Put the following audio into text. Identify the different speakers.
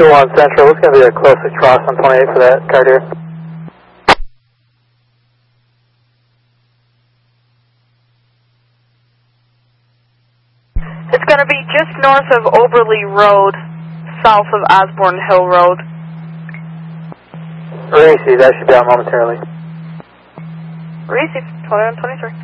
Speaker 1: 221 Central, what's going to be the closest cross on 28 for that car here?
Speaker 2: It's going to be just north of Oberly Road, south of Osborne Hill Road.
Speaker 1: Racy, that should be out momentarily.
Speaker 2: Racy, 2123.